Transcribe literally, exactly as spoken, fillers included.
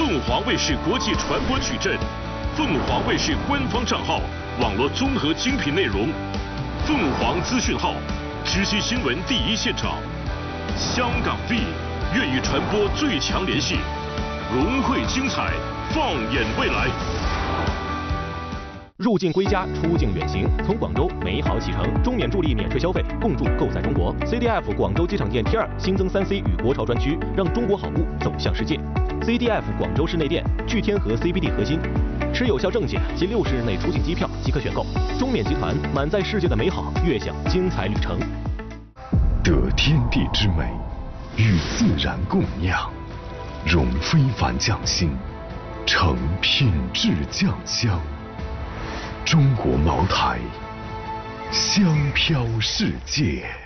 凤凰卫视国际传播矩阵，凤凰卫视官方账号，网络综合精品内容，凤凰资讯号，知悉新闻第一现场。香港 V 粤语传播最强联系，融汇精彩，放眼未来。 入境归家，出境远行，从广州美好启程，中免助力免税消费，共筑购在中国。C D F 广州机场店 T 二新增三 C 与国潮专区，让中国好物走向世界。C D F 广州市内店聚天河 C B D 核心，持有效证件及六十日内出境机票即可选购。中免集团满载世界的美好，悦享精彩旅程。 得天地之美，与自然共酿，融非凡匠心，成品质酱香。中国茅台，香飘世界。